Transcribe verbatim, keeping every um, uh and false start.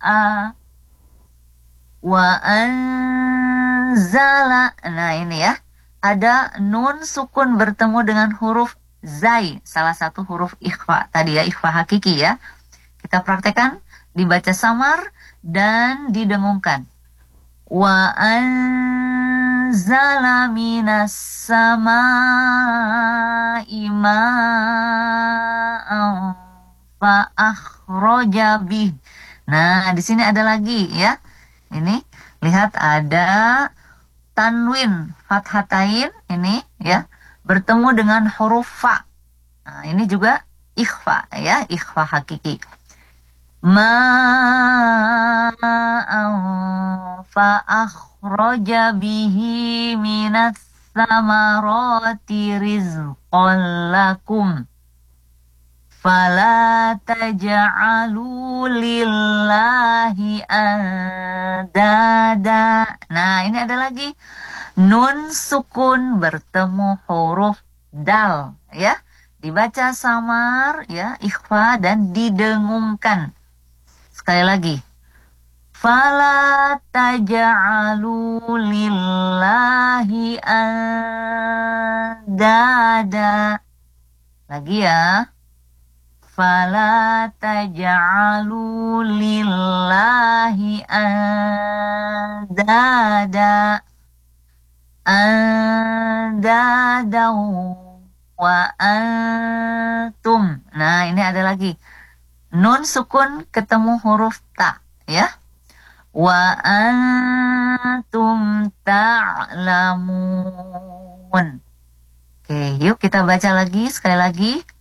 wa anzala. Nah ini ya, ada nun sukun bertemu dengan huruf zai, salah satu huruf ikhfa tadi ya, ikhfa hakiki ya. Kita praktekkan, dibaca samar dan didengungkan. Wa anzala minas samaa'i ma'an fa akhraja bih. Nah, di sini ada lagi ya. Ini lihat ada tanwin fathatain ini ya, bertemu dengan huruf fa. Nah, ini juga ikhfa ya, ikhfa hakiki. Ma'an fa akhraja bihi minas samarati rizqan lakum. Fala taj'alu lillahi andada. Nah, ini ada lagi nun sukun bertemu huruf dal ya. Dibaca samar ya, ikhfa dan didengungkan. Sekali lagi. Fala taj'alu lillahi andada. Lagi ya. Fala taj'alu lillahi andada andada wa antum. Nah, ini ada lagi nun sukun ketemu huruf ta ya. Wa antum ta'lamun. Oke, yuk kita baca lagi sekali lagi.